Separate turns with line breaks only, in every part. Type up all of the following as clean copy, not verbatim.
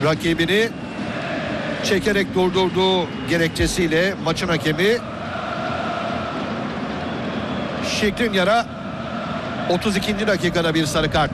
Rakibini çekerek durdurduğu gerekçesiyle maçın hakemi Skriniar'a 32. dakikada bir sarı kart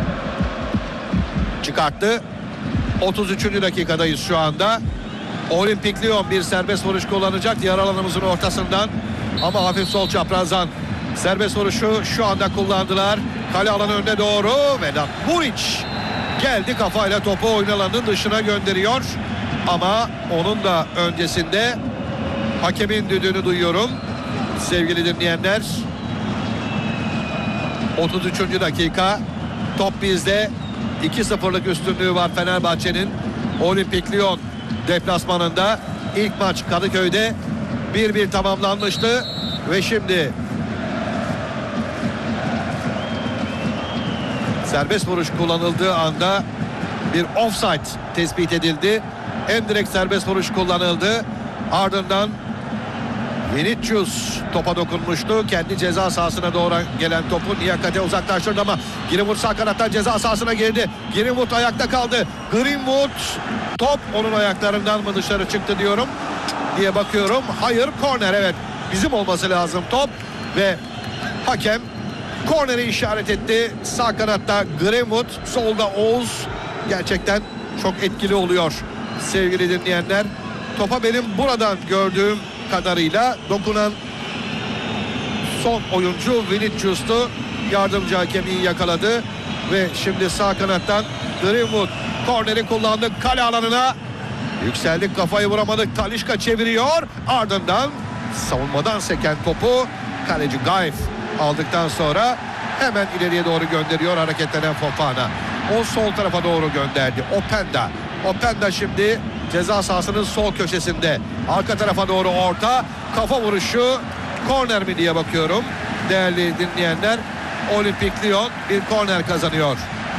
çıkarttı. 33. dakikadayız şu anda. Olimpik Lyon bir serbest vuruş kullanacak diğer alanımızın ortasından ama hafif sol çaprazdan serbest vuruşu şu anda kullandılar. Kale alanı önüne doğru Vedat Muriç geldi, kafayla topu oyun alanının dışına gönderiyor ama onun da öncesinde hakemin düdüğünü duyuyorum sevgili dinleyenler. 33. dakika, top bizde. 2-0'lık üstünlüğü var Fenerbahçe'nin Olimpik Lyon deplasmanında. İlk maç Kadıköy'de 1-1 tamamlanmıştı ve şimdi serbest vuruş kullanıldığı anda bir offside tespit edildi. En direkt serbest vuruş kullanıldı. Ardından Vinicius topa dokunmuştu. Kendi ceza sahasına doğru gelen topu Niyakate uzaklaştırdı ama Greenwood sağ kanattan ceza sahasına girdi. Greenwood ayakta kaldı. Greenwood, top onun ayaklarından mı dışarı çıktı diyorum diye bakıyorum. Hayır, korner, evet bizim olması lazım top ve hakem korneri işaret etti. Sağ kanatta Greenwood, solda Oğuz. Gerçekten çok etkili oluyor sevgili dinleyenler. Topa benim buradan gördüğüm kadarıyla dokunan son oyuncu Vinicius'tu. Yardımcı hakem iyi yakaladı ve şimdi sağ kanattan Greenwood korneri kullandı, kale alanına yükseldik, kafayı vuramadık. Talisca çeviriyor, ardından savunmadan seken topu kaleci Gaif aldıktan sonra hemen ileriye doğru gönderiyor hareketlenen Fofana. O sol tarafa doğru gönderdi. Openda şimdi ceza sahasının sol köşesinde. Arka tarafa doğru orta. Kafa vuruşu. Korner mi diye bakıyorum. Değerli dinleyenler. Olimpik Lyon bir korner kazanıyor.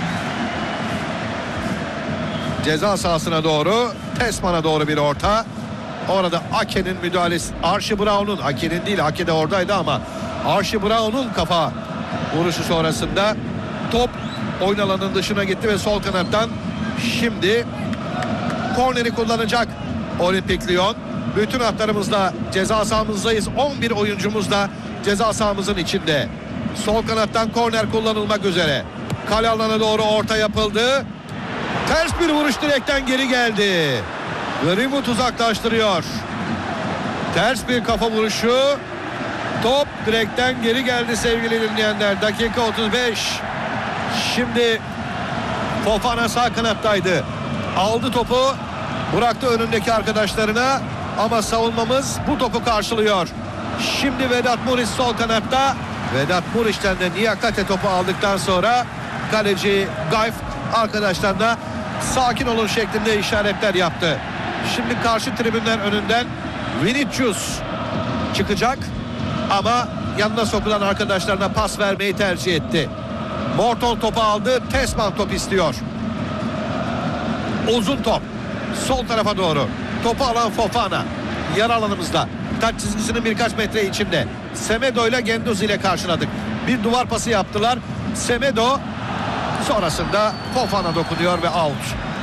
Ceza sahasına doğru. Tesman'a doğru bir orta. Orada Ake'nin müdahalesi. Archie Brown'un, Ake'nin değil, Ake de oradaydı ama Archie Brown'un kafa vuruşu sonrasında top oyun alanının dışına gitti ve sol kanattan şimdi korneri kullanacak Olimpik Lyon. Bütün hatlarımızda ceza sahamızdayız. 11 oyuncumuz da ceza sahamızın içinde. Sol kanattan korner kullanılmak üzere. Kale alanına doğru orta yapıldı. Ters bir vuruş, direkten geri geldi. Greenwood uzaklaştırıyor. Ters bir kafa vuruşu. Top direkten geri geldi sevgili dinleyenler. Dakika 35. Şimdi Fofana sağ kanattaydı. Aldı topu, bıraktı önündeki arkadaşlarına ama savunmamız bu topu karşılıyor. Şimdi Vedat Muriç sol kanatta. Vedat Muriç'ten de Niyakate topu aldıktan sonra kaleci Gaif arkadaşlarına sakin olun şeklinde işaretler yaptı. Şimdi karşı tribünler önünden Vinicius çıkacak ama yanına sokulan arkadaşlarına pas vermeyi tercih etti. Morton topu aldı. Tesman top istiyor. Uzun top. Sol tarafa doğru. Topu alan Fofana. Yarı alanımızda. Taç çizgisinin birkaç metre içinde. Semedo ile Gendouzi ile karşıladık. Bir duvar pası yaptılar. Semedo sonrasında Fofana dokunuyor ve out.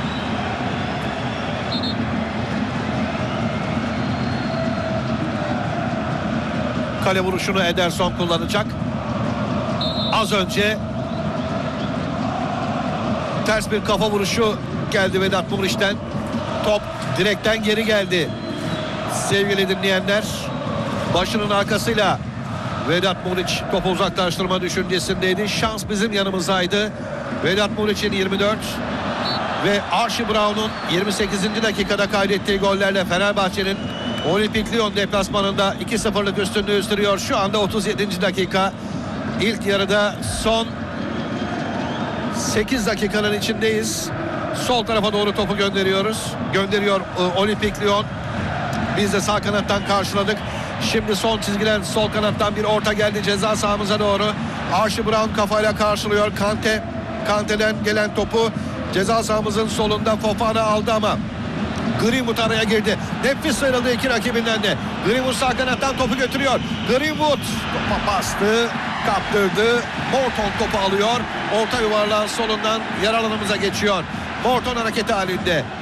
Kale vuruşunu Ederson kullanacak. Az önce ters bir kafa vuruşu geldi Vedat Muriç'ten. Top direkten geri geldi. Sevgili dinleyenler, başının arkasıyla Vedat Muriç topu uzaklaştırma düşüncesindeydi. Şans bizim yanımızdaydı. Vedat Muriç'in 24 ve Archie Brown'un 28. dakikada kaydettiği gollerle Fenerbahçe'nin Olimpik Lyon deplasmanında 2-0'lık üstünlüğü sürüyor. Şu anda 37. dakika. İlk yarıda son 8 dakikanın içindeyiz. Sol tarafa doğru topu gönderiyor Olimpik Lyon. Biz de sağ kanattan karşıladık. Şimdi son çizgiden sol kanattan bir orta geldi ceza sahamıza doğru. Archie Brown kafayla karşılıyor. Kante'den gelen topu ceza sahamızın solunda Fofana aldı ama Greenwood araya girdi. Nefis sıyrıldı iki rakibinden de. Greenwood sağ kanattan topu götürüyor. Greenwood topa bastı, kaptırdı. Morton topu alıyor. Orta yuvarlağın solundan yarı alanımıza geçiyor. Morton hareketi halinde.